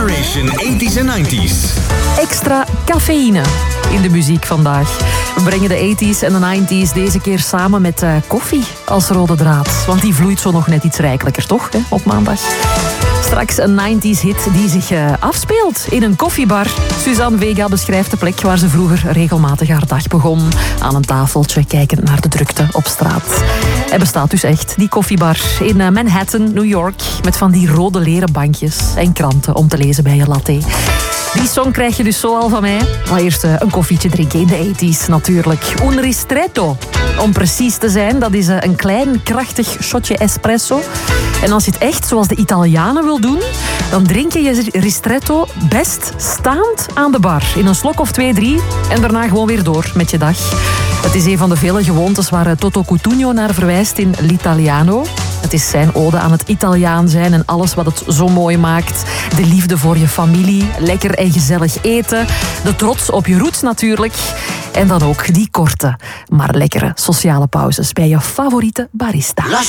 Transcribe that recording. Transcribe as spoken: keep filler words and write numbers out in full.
Generation eighties en nineties. Extra cafeïne in de muziek vandaag. We brengen de eighties en de nineties deze keer samen met uh, koffie als rode draad. Want die vloeit zo nog net iets rijkelijker, toch? Hè, op maandag. Straks een nineties hit die zich uh, afspeelt in een koffiebar. Suzanne Vega beschrijft de plek waar ze vroeger regelmatig haar dag begon. Aan een tafeltje kijkend naar de drukte op straat. Er bestaat dus echt, die koffiebar in uh, Manhattan, New York. Met van die rode leren bankjes en kranten om te lezen bij je latte. Die song krijg je dus zo al van mij. Maar eerst uh, een koffietje drinken in de eighties natuurlijk. Un ristretto, om precies te zijn. Dat is uh, een klein, krachtig shotje espresso. En als je het echt zoals de Italianen wil doen, dan drink je je ristretto best staand aan de bar. In een slok of twee, drie en daarna gewoon weer door met je dag. Het is een van de vele gewoontes waar uh, Toto Cutugno naar verwijst in L'Italiano. Het is zijn ode aan het Italiaan zijn en alles wat het zo mooi maakt. De liefde voor je familie, lekker en gezellig eten. De trots op je roots natuurlijk. En dan ook die korte, maar lekkere sociale pauzes bij je favoriete barista.